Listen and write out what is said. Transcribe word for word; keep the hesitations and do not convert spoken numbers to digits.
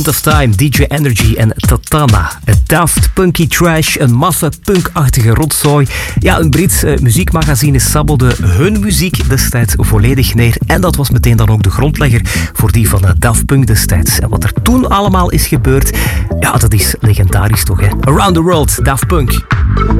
of Time, D J Energy en Tatana. Daft Punky Trash, een massa punkachtige rotzooi. Ja, een Brits uh, muziekmagazine sabbelde hun muziek destijds volledig neer. En dat was meteen dan ook de grondlegger voor die van uh, Daft Punk destijds. En wat er toen allemaal is gebeurd, ja, dat is legendarisch toch, hè? Around the World, Daft Punk.